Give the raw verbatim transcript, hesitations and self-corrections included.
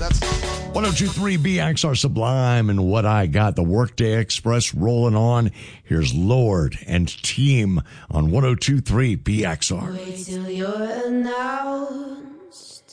one oh two point three B X R Sublime and What I Got, the Workday Express rolling on. Here's Lord and Team on one oh two point three B X R. Wait till you're announced